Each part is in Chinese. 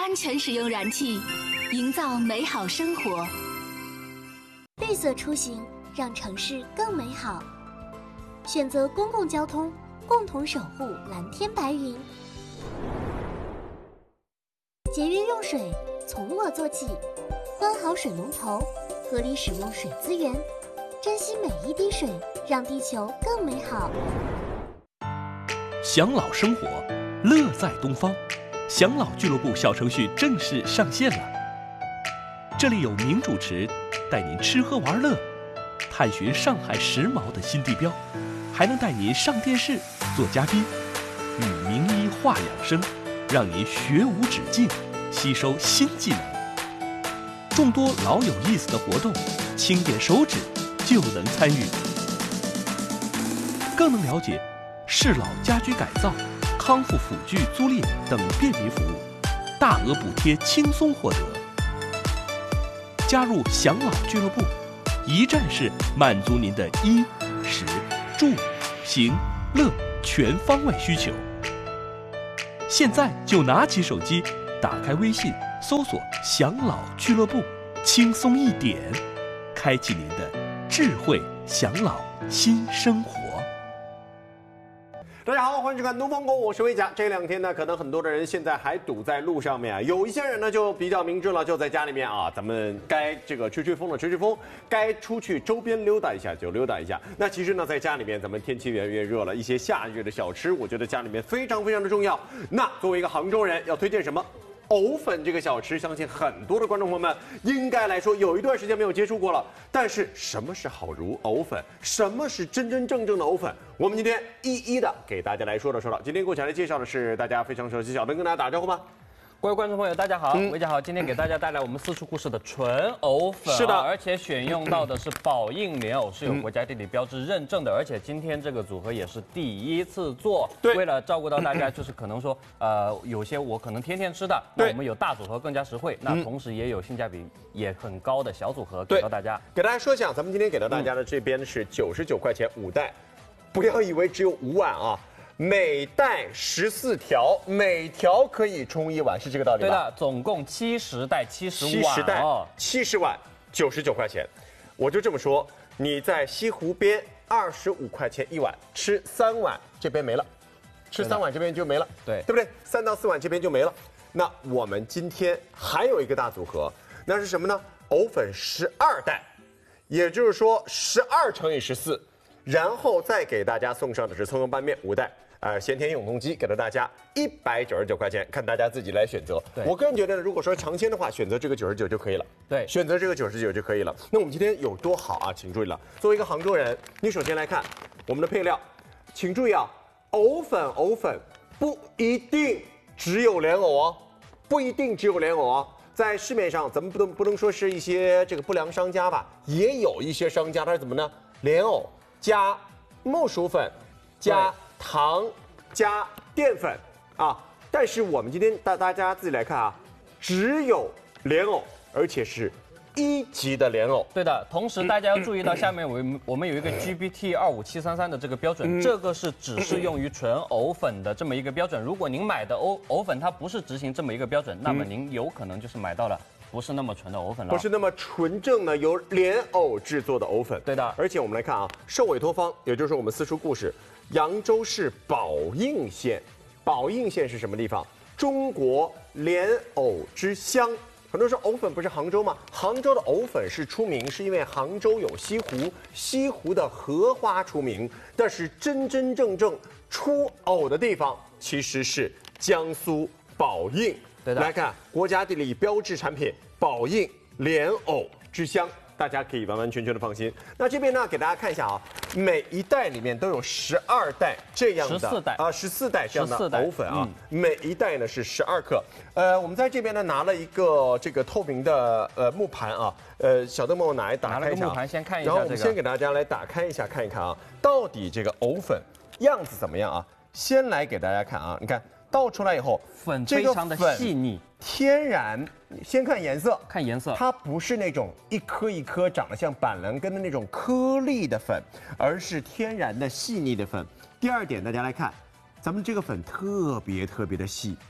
安全使用燃气，营造美好生活。 绿色出行，让城市更美好。选择公共交通，共同守护蓝天白云。节约用水，从我做起。关好水龙头，合理使用水资源，珍惜每一滴水，让地球更美好。 享老生活，乐在东方。享老俱乐部小程序正式上线了，这里有名主持带您吃喝玩乐，探寻上海时髦的新地标，还能带您上电视做嘉宾，与名医话养生，让您学无止境，吸收新技能。众多老有意思的活动，轻点手指就能参与，更能了解适老家居改造、康复辅具租赁等便民服务，大额补贴轻松获得。加入享老俱乐部，一站式满足您的衣、食、住、行、乐全方位需求。现在就拿起手机，打开微信，搜索“享老俱乐部”，轻松一点，开启您的智慧享老新生活。 大家好，欢迎收看《东方宫》，我是魏佳。这两天呢，可能很多的人现在还堵在路上面啊，有一些人呢就比较明智了，就在家里面啊，咱们该这个吹吹风的吹吹风，该出去周边溜达一下就溜达一下。那其实呢，在家里面，咱们天气越来越热了，一些夏日的小吃，我觉得家里面非常非常的重要。那作为一个杭州人，要推荐什么？藕粉这个小吃，相信很多的观众朋友们应该来说有一段时间没有接触过了。但是什么是好如藕粉？什么是真真正正的藕粉？我们今天一一的给大家来说道。今天给我来介绍的是大家非常熟悉小灯，跟大家打招呼吧。 各位观众朋友，大家好，魏家好，今天给大家带来我们四处故事的纯藕粉， 是的， 而且选用到的是宝应莲藕，是有国家地理标志认证的，而且今天这个组合也是第一次做， 对， 为了照顾到大家，就是可能说，有些我可能天天吃的，那我们有大组合更加实惠，那同时也有性价比也很高的小组合给到大家。 给大家说一下，咱们今天给到大家的这边是99块钱5袋，不要以为只有5碗啊。每袋14条，每条可以冲1碗，是这个道理吧？ 对的，总共70袋70碗 ，70袋70碗，99块钱。我就这么说，你在西湖边25块钱1碗，吃3碗这边没了，吃3碗这边就没了， 对不对？3到4碗这边就没了。那我们今天还有一个大组合，那是什么呢？藕粉12袋，也就是说12乘以14，然后再给大家送上的是葱油拌面5袋。咸甜永动机给了大家199块钱，看大家自己来选择。我个人觉得呢，如果说尝鲜的话，选择这个99就可以了。 对， 选择这个99就可以了。那我们今天有多好啊？请注意了，作为一个杭州人，你首先来看我们的配料，请注意啊，藕粉不一定只有莲藕哦，不一定只有莲藕哦。在市面上，咱们不能说是一些这个不良商家吧，也有一些商家他是怎么呢？莲藕加木薯粉加糖加淀粉啊，但是我们今天大家自己来看啊，只有莲藕，而且是1级的莲藕。 对的，同时大家要注意到下面我们有一个 GBT25733的这个标准，这个是只适用于纯藕粉的这么一个标准。如果您买的藕粉它不是执行这么一个标准，那么您有可能就是买到了不是那么纯的藕粉了， 不是那么纯正的由莲藕制作的藕粉。 对的， 而且我们来看啊，受委托方也就是我们四处故事，扬州市宝应县。宝应县是什么地方？中国莲藕之乡。很多人说藕粉不是杭州吗？杭州的藕粉是出名，是因为杭州有西湖，西湖的荷花出名。但是真真正正出藕的地方其实是江苏宝应。 对的， 来看国家地理标志产品宝应莲藕之乡，大家可以完完全全的放心。那这边呢，给大家看一下啊，每一袋里面都有12袋这样的14袋这样的藕粉啊，每一袋呢是12克。我们在这边呢拿了一个这个透明的木盘啊，小灯帮我拿来打开一下， 拿了个木盘先看一下， 然后我们先给大家来打开一下看一看啊，到底这个藕粉样子怎么样啊？先来给大家看啊，你看。倒出来以后， 粉非常的细腻， 天然。先看颜色， 看颜色， 它不是那种一颗一颗长得像板蓝根的那种颗粒的粉，而是天然的细腻的粉。第二点，大家来看，咱们这个粉特别的细，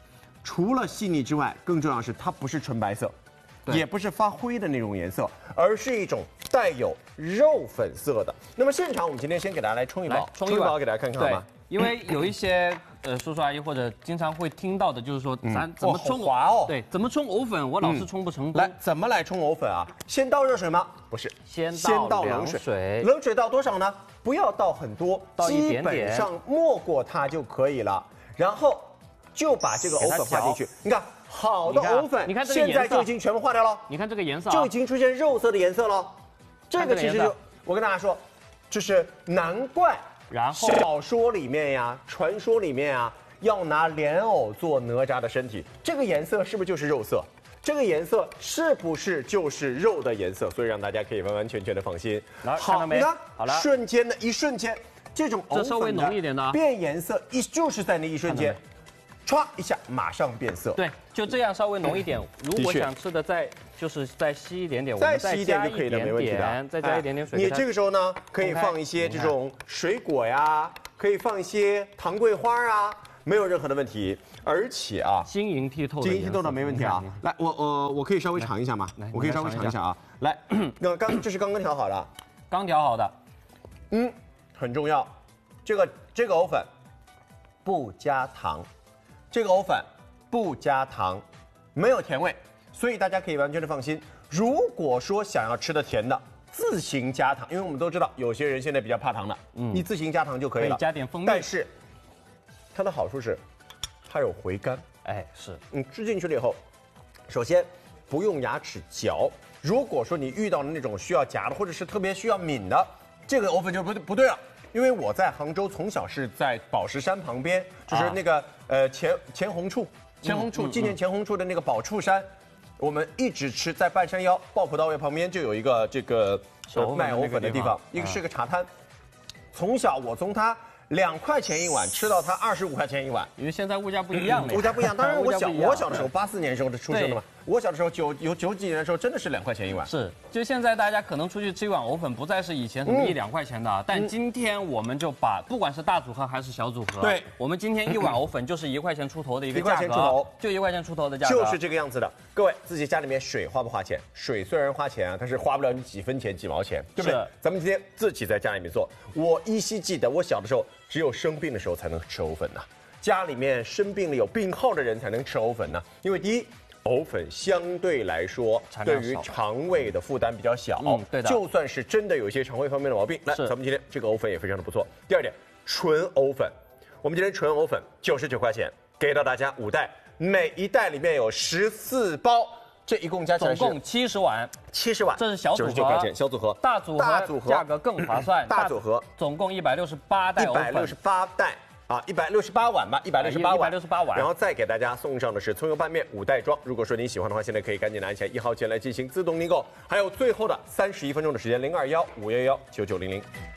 除了细腻之外，更重要的是它不是纯白色，也不是发灰的那种颜色，而是一种带有肉粉色的。那么现场我们今天先给大家来冲一包，冲一包给大家看看好吗？ 因为有一些叔叔阿姨或者经常会听到的，就是说咱怎么冲滑哦？ 对，怎么冲藕粉，我老是冲不成功。 来，怎么来冲藕粉啊？先倒热水吗？不是， 先倒冷水。 冷水倒多少呢？不要倒很多， 倒一点点， 基本上没过它就可以了。然后就把这个藕粉放进去。你看，好的藕粉， 你看这个颜色， 现在就已经全部化掉了。 你看这个颜色， 就已经出现肉色的颜色了。这个其实就，我跟大家说，就是难怪。 然后小说里面呀，传说里面啊，要拿莲藕做哪吒的身体，这个颜色是不是就是肉色？这个颜色是不是就是肉的颜色？所以让大家可以完完全全的放心。 好，你看，好了， 瞬间的一瞬间，这种藕粉稍微浓一点的变颜色，就是在那一瞬间，歘一下马上变色。 对，就这样稍微浓一点。如果想吃的再稀一点点， 再稀一点就可以了，没问题的。 再加一点点水。 你这个时候呢，可以放一些这种水果呀，可以放一些糖桂花啊，没有任何的问题。而且啊， 晶莹剔透的没问题啊。来，我可以稍微尝一下吗？我可以稍微尝一下啊。来，这是刚刚调好的， 刚调好的。 很重要，这个藕粉不加糖，这个藕粉不加糖，没有甜味。所以大家可以完全的放心。如果说想要吃的甜的，自行加糖，因为我们都知道有些人现在比较怕糖的，你自行加糖就可以了， 可以加点蜂蜜。 但是它的好处是，它有回甘。 哎，是你吃进去了以后，首先不用牙齿嚼。如果说你遇到的那种需要夹的，或者是特别需要抿的，这个藕粉就不对了。因为我在杭州从小是在宝石山旁边，就是那个钱红处纪念钱红处的那个宝处山。我们一直吃，在半山腰抱朴道味旁边就有一个这个卖藕粉的地方，一个是个茶摊。从小我从它2块钱一碗吃到它25块钱一碗， 因为现在物价不一样了。 物价不一样，当然我小的时候84年时候出生的嘛，我小的时候90几年的时候真的是2块钱一碗。 是，就现在大家可能出去吃一碗藕粉不再是以前什么1、2块钱的，但今天我们就把不管是大组合还是小组合， 对， 我们今天一碗藕粉就是1块钱出头的一个价格，就1块钱出头的价格， 就是这个样子的。各位自己家里面水花不花钱？水虽然花钱啊，但是花不了你几分钱几毛钱，对不对？咱们今天自己在家里面做，我依稀记得我小的时候只有生病的时候才能吃藕粉呢。家里面生病了有病号的人才能吃藕粉呢，因为第一，藕粉相对来说对于肠胃的负担比较小， 对的， 就算是真的有一些肠胃方面的毛病，来，咱们今天这个藕粉也非常的不错。第二点，纯藕粉，我们今天纯藕粉99块钱，给到大家5袋，每一袋里面有14包，这一共加起来总共70碗 ，70碗， 这是小组合 ，99块钱，小组合， 大组合价格更划算， 大组合总共168袋藕粉 ，168袋。168碗吧，168碗，然后再给大家送上的是葱油拌面5袋装。如果说您喜欢的话，现在可以赶紧拿起来1号钱来进行自动订购。还有最后的31分钟的时间，0215119900。